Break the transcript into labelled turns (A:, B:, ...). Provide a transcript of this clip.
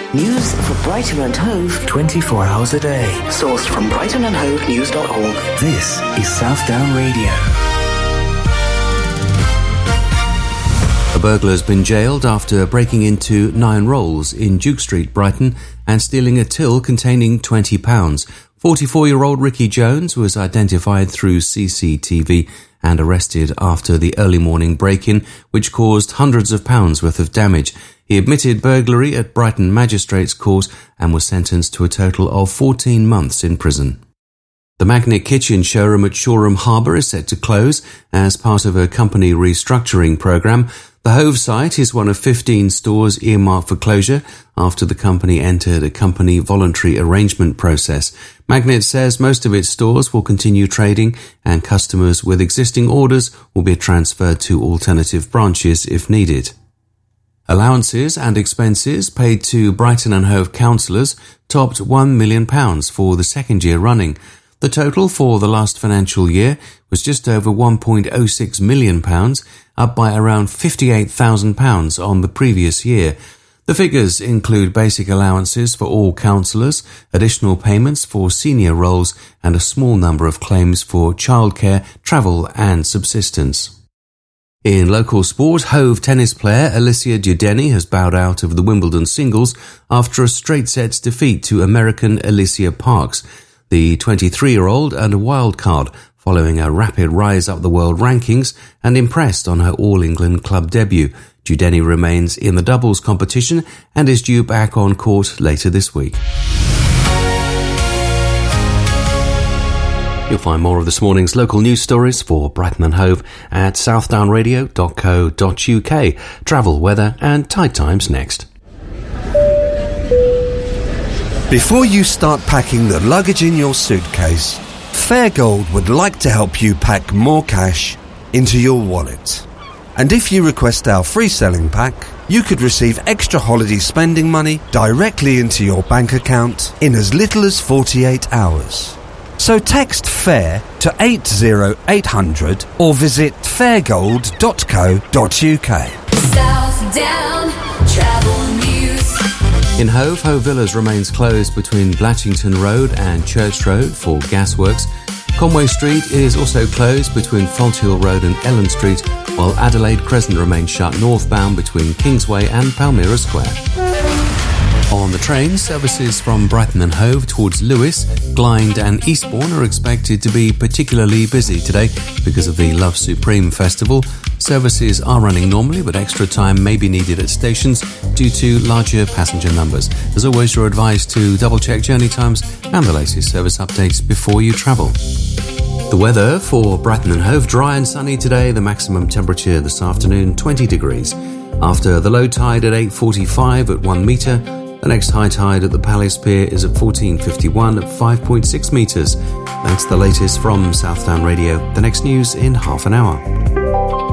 A: News for Brighton and Hove
B: 24 hours a day.
A: Sourced from brightonandhovenews.org.
B: This is Southdown Radio.
C: A burglar has been jailed after breaking into 9 Rolls in Duke Street, Brighton, and stealing a till containing £20. 44-year-old Ricky Jones was identified through CCTV and arrested after the early morning break-in, which caused hundreds of pounds worth of damage. He admitted burglary at Brighton Magistrates Court and was sentenced to a total of 14 months in prison. The Magnet Kitchen showroom at Shoreham Harbour is set to close as part of a company restructuring programme. The Hove site is one of 15 stores earmarked for closure after the company entered a company voluntary arrangement process. Magnet says most of its stores will continue trading and customers with existing orders will be transferred to alternative branches if needed. Allowances and expenses paid to Brighton and Hove councillors topped £1 million for the second year running. The total for the last financial year was just over £1.06 million, up by around £58,000 on the previous year. The figures include basic allowances for all councillors, additional payments for senior roles, and a small number of claims for childcare, travel and subsistence. In local sport, Hove tennis player Alicia Dudeni has bowed out of the Wimbledon singles after a straight sets defeat to American Alicia Parks. The 23-year-old earned a wild card following a rapid rise up the world rankings and impressed on her All-England club debut. Dudeni remains in the doubles competition and is due back on court later this week. You'll find more of this morning's local news stories for Brighton and Hove at southdownradio.co.uk. Travel, weather and tide times next.
D: Before you start packing the luggage in your suitcase, Fairgold would like to help you pack more cash into your wallet. And if you request our free selling pack, you could receive extra holiday spending money directly into your bank account in as little as 48 hours. So text FAIR to 80800 or visit fairgold.co.uk.
E: Southdown Travel News.
C: In Hove, Hove Villas remains closed between Blatchington Road and Church Road for gasworks. Conway Street is also closed between Fonthill Road and Ellen Street, while Adelaide Crescent remains shut northbound between Kingsway and Palmyra Square. On the train, services from Brighton and Hove towards Lewes, Glynde and Eastbourne are expected to be particularly busy today because of the Love Supreme Festival. Services are running normally, but extra time may be needed at stations due to larger passenger numbers. As always, you're advised to double-check journey times and the latest service updates before you travel. The weather for Brighton and Hove: dry and sunny today. The maximum temperature this afternoon, 20 degrees. After the low tide at 8:45 at 1 metre, the next high tide at the Palace Pier is at 14:51 at 5.6 metres. That's the latest from Southdown Radio. The next news in half an hour.